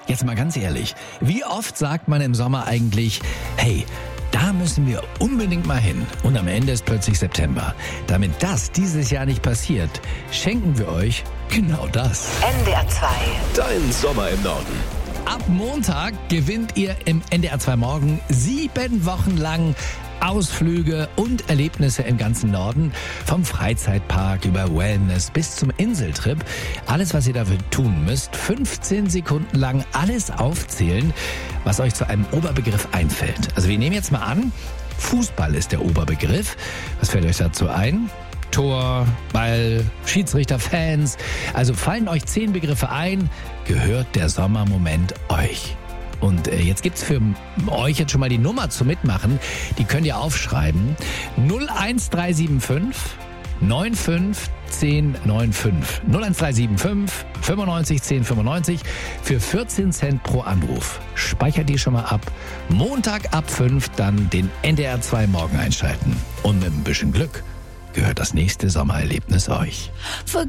Jetzt mal ganz ehrlich, wie oft sagt man im Sommer eigentlich, hey, da müssen wir unbedingt mal hin. Und am Ende ist plötzlich September. Damit das dieses Jahr nicht passiert, schenken wir euch genau das. NDR 2. Dein Sommer im Norden. Ab Montag gewinnt ihr im NDR 2 Morgen 7 Wochen lang Ausflüge und Erlebnisse im ganzen Norden. Vom Freizeitpark über Wellness bis zum Inseltrip. Alles, was ihr dafür tun müsst, 15 Sekunden lang alles aufzählen, was euch zu einem Oberbegriff einfällt. Also wir nehmen jetzt mal an, Fußball ist der Oberbegriff. Was fällt euch dazu ein? Tor, Ball, Schiedsrichter, Fans. Also fallen euch 10 Begriffe ein, gehört der Sommermoment euch. Und jetzt gibt's für euch jetzt schon mal die Nummer zum Mitmachen. Die könnt ihr aufschreiben. 01375 95 10 95. 01375 95 10 95 für 14 Cent pro Anruf. Speichert die schon mal ab. Montag ab 5 dann den NDR 2 Morgen einschalten. Und mit ein bisschen Glück gehört das nächste Sommererlebnis euch.